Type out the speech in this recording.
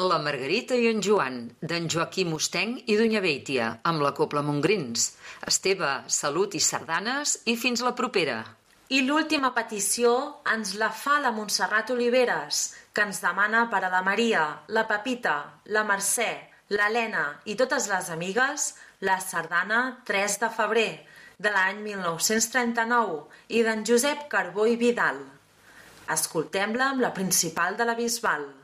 La Margarita i en Joan, d'en Joaquim Ostenc i d'Unya Beitia, amb la Cobla Montgrins. Esteve, salut i sardanes i fins la propera. I l'última petició ens la fa la Montserrat Oliveres, que ens demana per a la Maria, la Pepita, la Mercè, l'Helena i totes les amigues la sardana 3 de febrer de l'any 1939 i d'en Josep Carbó i Vidal. Escoltem-la amb la principal de la Bisbal.